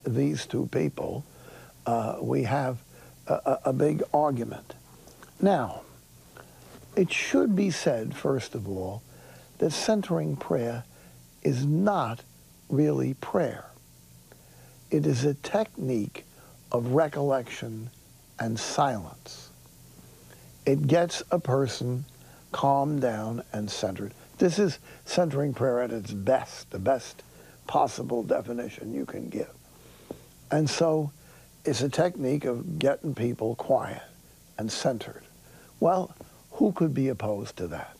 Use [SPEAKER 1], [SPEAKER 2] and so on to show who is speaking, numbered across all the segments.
[SPEAKER 1] these two people, we have a big argument. Now, it should be said, first of all, that centering prayer is not really prayer. It is a technique of recollection and silence. It gets a person calmed down and centered. This is centering prayer at its best, the best possible definition you can give. And so it's a technique of getting people quiet and centered. Well, who could be opposed to that?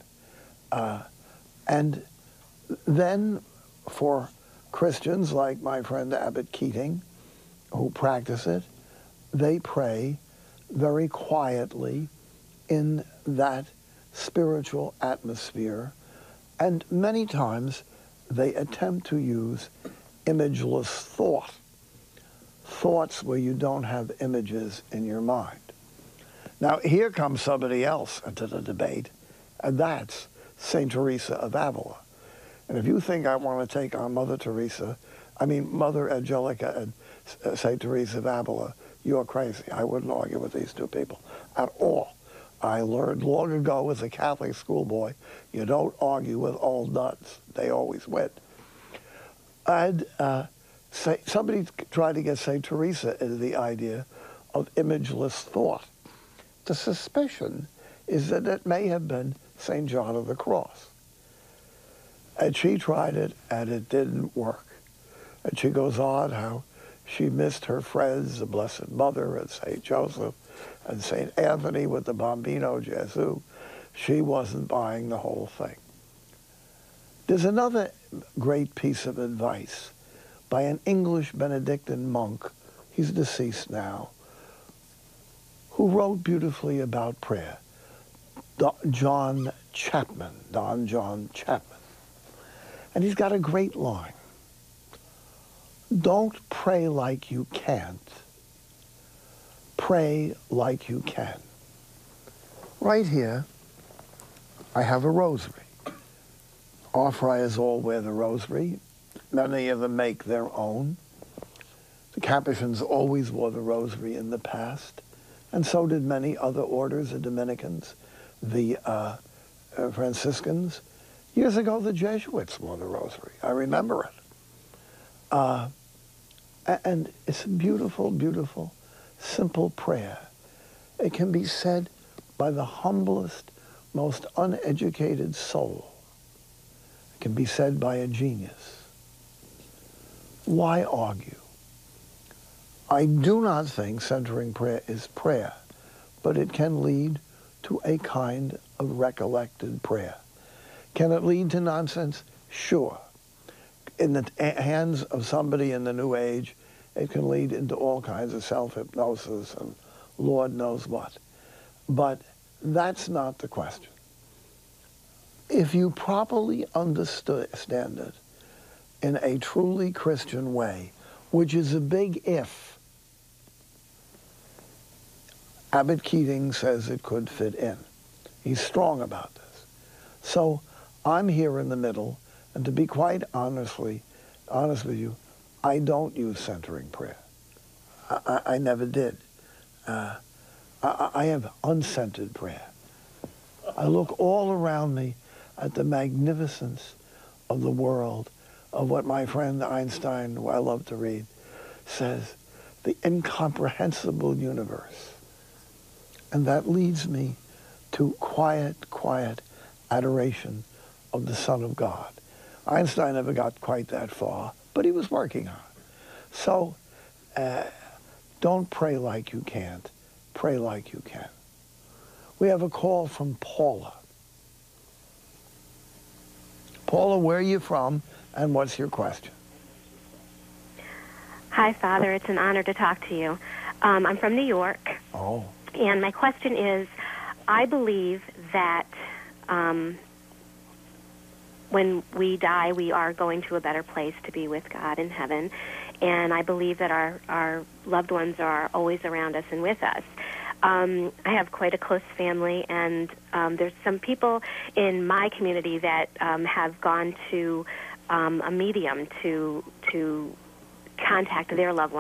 [SPEAKER 1] And then for Christians like my friend Abbot Keating, who practice it, they pray very quietly in that spiritual atmosphere, and many times they attempt to use imageless thought, thoughts where you don't have images in your mind. Now, here comes somebody else into the debate, and that's St. Teresa of Avila. And if you think I want to take on Mother Angelica and St. Teresa of Avila, you're crazy. I wouldn't argue with these two people at all. I learned long ago as a Catholic schoolboy, you don't argue with old nuns. They always win. And somebody tried to get St. Teresa into the idea of imageless thought. The suspicion is that it may have been St. John of the Cross. And she tried it, and it didn't work. And she goes on how she missed her friends, the Blessed Mother and St. Joseph and St. Anthony with the Bambino Gesù. She wasn't buying the whole thing. There's another great piece of advice by an English Benedictine monk, he's deceased now, who wrote beautifully about prayer, Don John Chapman. And he's got a great line. Don't pray like you can't. Pray like you can. Right here, I have a rosary. Our friars all wear the rosary. Many of them make their own. The Capuchins always wore the rosary in the past, and so did many other orders, the Dominicans, the Franciscans. Years ago, the Jesuits wore the rosary. I remember it. And it's a beautiful, beautiful, simple prayer. It can be said by the humblest, most uneducated soul. It can be said by a genius. Why argue? I do not think centering prayer is prayer, but it can lead to a kind of recollected prayer. Can it lead to nonsense? Sure. In the hands of somebody in the New Age, it can lead into all kinds of self-hypnosis and Lord knows what. But that's not the question. If you properly understand it in a truly Christian way, which is a big if, Abbot Keating says it could fit in. He's strong about this. So I'm here in the middle, and to be quite honest with you, I don't use centering prayer. I never did. I have uncentered prayer. I look all around me at the magnificence of the world, of what my friend Einstein, who I love to read, says, the incomprehensible universe. And that leads me to quiet, quiet adoration of the Son of God. Einstein never got quite that far, but he was working on it. So don't pray like you can't. Pray like you can. We have a call from Paula. Paula, where are you from, and what's your question?
[SPEAKER 2] Hi, Father. It's an honor to talk to you. I'm from New York.
[SPEAKER 1] Oh.
[SPEAKER 2] And my question is, I believe that when we die, we are going to a better place to be with God in heaven. And I believe that our loved ones are always around us and with us. I have quite a close family, and there's some people in my community that have gone to a medium to contact their loved ones